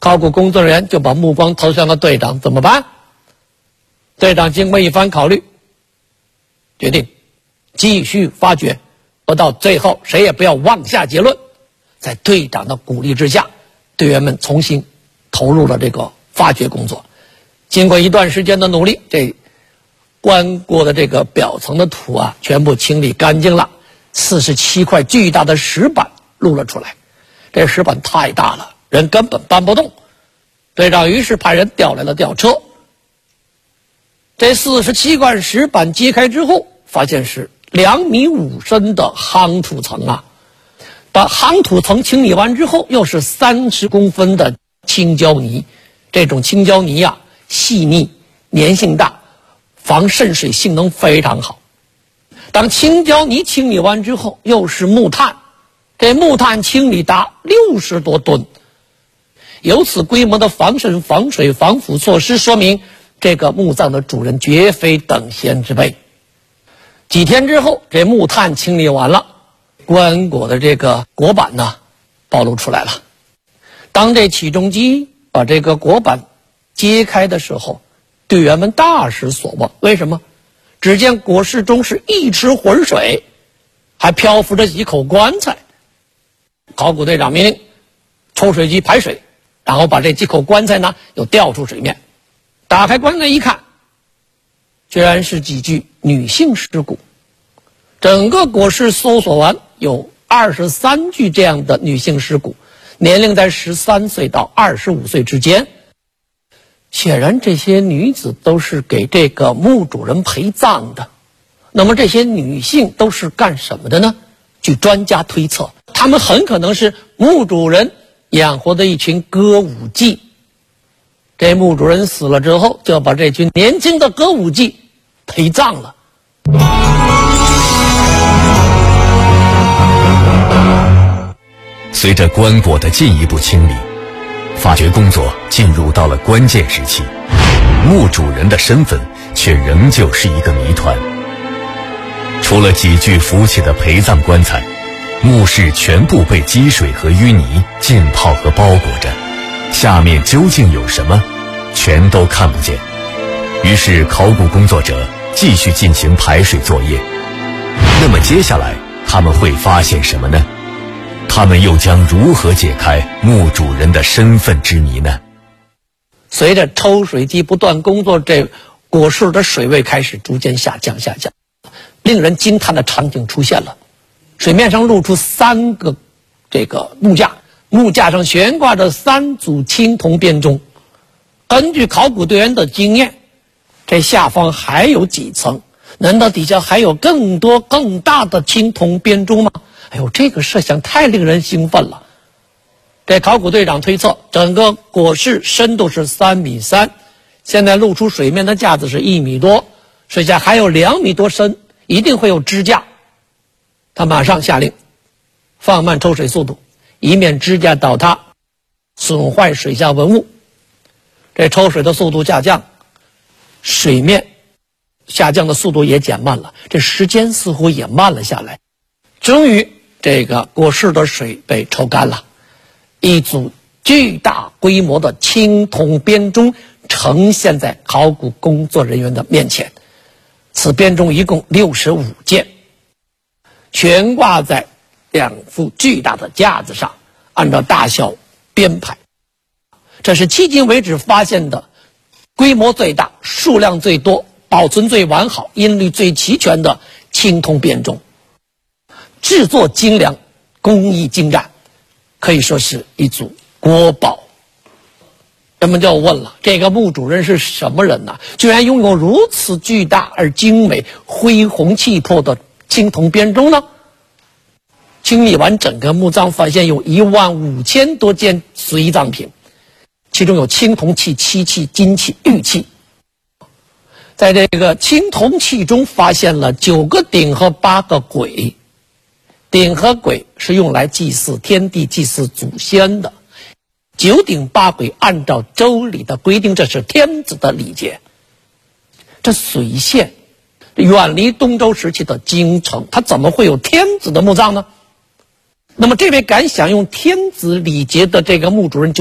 考古工作人员就把目光投向了队长，怎么办？队长经过一番考虑，决定继续发掘，不到最后谁也不要妄下结论。在队长的鼓励之下，队员们重新投入了这个发掘工作。经过一段时间的努力，这棺椁的这个表层的土啊，全部清理干净了。47块巨大的石板露了出来，这石板太大了，人根本搬不动。队长于是派人调来了吊车。这47块石板揭开之后，发现是2.5米深的夯土层啊。把夯土层清理完之后，又是30公分的青胶泥。这种青胶泥啊，细腻、粘性大，防渗水性能非常好。当青胶泥清理完之后，又是木炭，这木炭清理达60多吨。由此规模的防渗、防水、防腐措施，说明这个墓葬的主人绝非等闲之辈。几天之后，这木炭清理完了，棺椁的这个椁板呢，暴露出来了。当这起重机把这个椁板揭开的时候，队员们大失所望。为什么？只见椁室中是一池浑水，还漂浮着几口棺材。考古队长命令抽水机排水，然后把这几口棺材呢又调出水面。打开棺材一看，居然是几具女性尸骨。整个椁室搜索完，有23具这样的女性尸骨，年龄在13岁到25岁之间。显然这些女子都是给这个墓主人陪葬的。那么这些女性都是干什么的呢？据专家推测，她们很可能是墓主人养活的一群歌舞伎。这墓主人死了之后，就把这群年轻的歌舞伎陪葬了。 随着棺椁的进一步清理，发掘工作进入到了关键时期，墓主人的身份却仍旧是一个谜团。除了几具浮起的陪葬棺材，墓室全部被积水和淤泥浸泡和包裹着，下面究竟有什么，全都看不见。于是考古工作者继续进行排水作业。那么接下来他们会发现什么呢？他们又将如何解开墓主人的身份之谜呢？ 随着抽水机不断工作，这椁室的水位开始逐渐下降。令人惊叹的场景出现了，水面上露出3个这个木架，木架上悬挂着3组青铜编钟。根据考古队员的经验，这下方还有几层，难道底下还有更多更大的青铜编钟吗？哎呦，这个设想太令人兴奋了。这考古队长推测，整个椁室深度是3.3米，现在露出水面的架子是1米多，水下还有2米多深，一定会有支架。他马上下令放慢抽水速度，以免支架倒塌损坏水下文物。这抽水的速度下降，水面下降的速度也减慢了，这时间似乎也慢了下来。终于这个椁室的水被抽干了，一组巨大规模的青铜编钟呈现在考古工作人员的面前。此编钟一共65件，悬挂在2副巨大的架子上，按照大小编排。这是迄今为止发现的规模最大、数量最多、保存最完好、音律最齐全的青铜编钟。制作精良，工艺精湛，可以说是一组国宝。人们就问了，这个墓主人是什么人呢？居然拥有如此巨大而精美、恢宏气魄的青铜编钟呢？清理完整个墓葬，发现有15000多件随葬品，其中有青铜器、漆器、金器、玉器。在这个青铜器中发现了9个鼎和8个簋。鼎和簋是用来祭祀天地、祭祀祖先的。9鼎8簋按照周礼的规定，这是天子的礼节。这随县远离东周时期的京城，它怎么会有天子的墓葬呢？那么这位敢享用天子礼节的这个墓主人